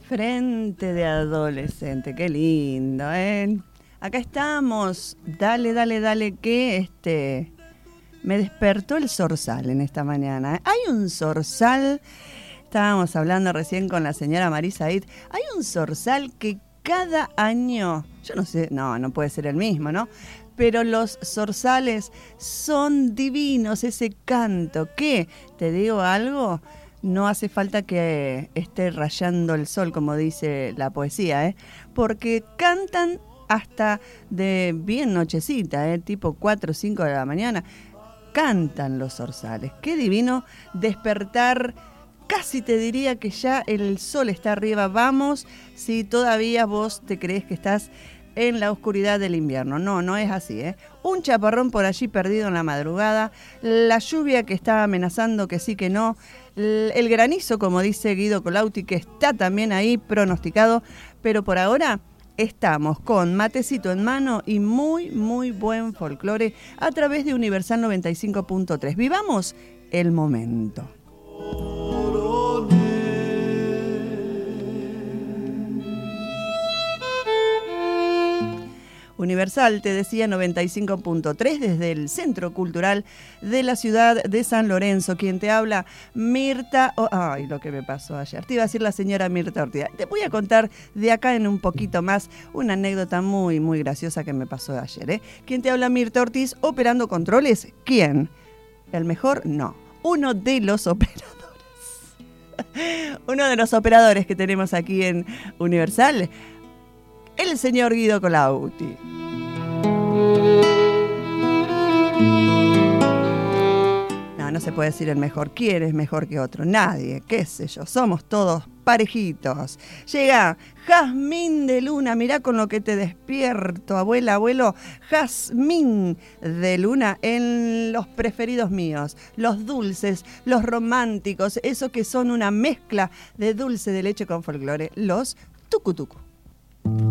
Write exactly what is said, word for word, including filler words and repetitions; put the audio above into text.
Frente de adolescente, qué lindo, ¿eh? Acá estamos, dale, dale, dale, que este me despertó el zorzal en esta mañana, ¿eh? Hay un zorzal, estábamos hablando recién con la señora Marisa Said, hay un zorzal que cada año, yo no sé, no, no puede ser el mismo, ¿no? Pero los zorzales son divinos, ese canto, ¿qué? ¿Te digo algo? No hace falta que esté rayando el sol, como dice la poesía, ¿eh? Porque cantan hasta de bien nochecita, ¿eh? Tipo cuatro o cinco de la mañana. Cantan los zorzales. Qué divino despertar. Casi te diría que ya el sol está arriba. Vamos, si todavía vos te crees que estás en la oscuridad del invierno. No, no es así, ¿eh? Un chaparrón por allí perdido en la madrugada, la lluvia que está amenazando que sí que no, el granizo, como dice Guido Colautti, que está también ahí pronosticado, pero por ahora estamos con matecito en mano y muy, muy buen folclore a través de Universal noventa y cinco punto tres. Vivamos el momento. Universal, te decía, noventa y cinco punto tres desde el Centro Cultural de la ciudad de San Lorenzo. Quien te habla, Mirta... Oh, ay, lo que me pasó ayer. Te iba a decir la señora Mirta Ortiz. Te voy a contar de acá en un poquito más una anécdota muy, muy graciosa que me pasó ayer, ¿eh? Quien te habla, Mirta Ortiz, operando controles. ¿Quién? ¿El mejor? No. Uno de los operadores. Uno de los operadores que tenemos aquí en Universal, el señor Guido Colautti. No, no se puede decir el mejor. ¿Quién es mejor que otro? Nadie, qué sé yo. Somos todos parejitos. Llega Jazmín de Luna. Mirá con lo que te despierto, abuela, abuelo. Jazmín de Luna en los preferidos míos. Los dulces, los románticos. Esos que son una mezcla de dulce de leche con folclore. Los tucutucu.